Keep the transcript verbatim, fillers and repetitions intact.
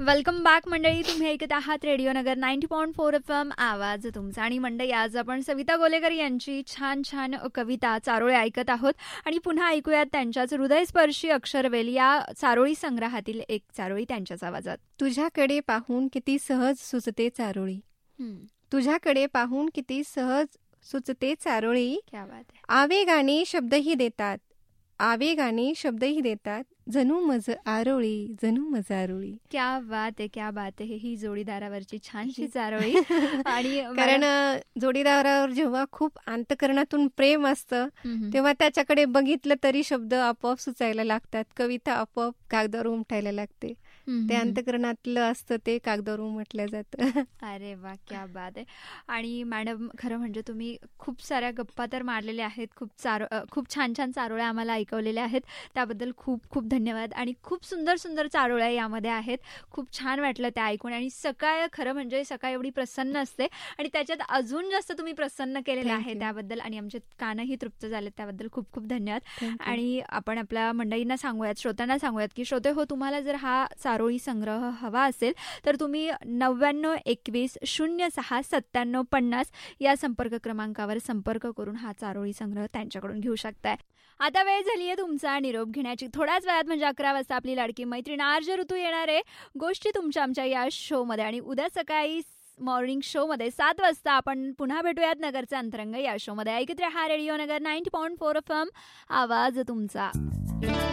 Welcome back मंडळी. तुम्ही ऐकत आहात रेडिओ नगर ninety point four F M, आवाज तुमचा. आणि मंडळी, आज आपण सविता गोलेकर यांची छान छान कविता चारोळे ऐकत आहोत. आणि पुन्हा ऐकूयात त्यांच्याच हृदयस्पर्शी अक्षरवेल या चारोळी संग्रहातील एक चारोळी त्यांच्याच आवाजात. तुझ्याकडे पाहून किती सहज सुचते चारोळी, तुझ्याकडे पाहून किती सहज सुचते चारोळी. क्या बात आहे. आवेगाने शब्दही देतात, आवेगाने शब्दही देतात, जणू मज आरोळी, जणू मज आरोळी. क्या बात आहे, क्या बात आहे. ही जोडीदारावरची छानशी चारोळी. आणि कारण जोडीदारावर जेव्हा खूप अंतकरणातून प्रेम असतं तेव्हा त्याच्याकडे बघितलं तरी शब्द आपोआप सुचायला लागतात, कविता आपोआप कागदावर उमटायला लागते. ते अंतकरणातलं असतं ते कागदावर उमटलं जातं. अरे वा, क्या बात आहे. आणि मॅडम, खरं म्हणजे तुम्ही खूप साऱ्या गप्पा तर मारलेल्या आहेत, खूप चारो खूप छान छान चारोळ्या आम्हाला ऐकवलेल्या आहेत, त्याबद्दल खूप खूप धन्यवाद. आणि खूप सुंदर सुंदर चारोळ्या यामध्ये आहेत. खूप छान वाटलं त्या ऐकून. आणि सकाळ, खरं म्हणजे सकाळ एवढी प्रसन्न असते आणि त्याच्यात अजून जास्त तुम्ही प्रसन्न केलेलं आहे त्याबद्दल, आणि आमचे कानही तृप्त झाले त्याबद्दल खूप खूप धन्यवाद. आणि आपण आपल्या मंडळींना सांगूयात, श्रोत्यांना सांगूयात की श्रोते हो, तुम्हाला जर हा चारोळी संग्रह हवा असेल तर तुम्ही नव्याण्णव एकवीस शून्य सहा सत्त्याण्णव पन्नास या संपर्क क्रमांकावर संपर्क करून हा चारोळी संग्रह त्यांच्याकडून घेऊ शकताय. आता वेळ झाली आहे तुमचा निरोप घेण्याची. थोड्याच वेळात म्हणजे अकरा वाजता आपली लाडकी मैत्रीण आर जे ऋतू येणार आहे गोष्टी तुमच्या आमच्या या शोमध्ये. आणि उद्या सकाळी मॉर्निंग शो मध्ये सात वाजता आपण पुन्हा भेटूयात नगरचे अंतरंग या शो मध्ये. ऐकत रहा रेडिओ नगर ninety point four F M, आवाज तुमचा.